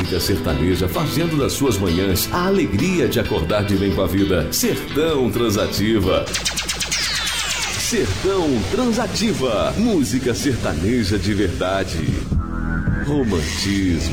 música sertaneja fazendo das suas manhãs a alegria de acordar de bem com a vida. Sertão Transativa. Sertão Transativa. Música sertaneja de verdade. Romantismo.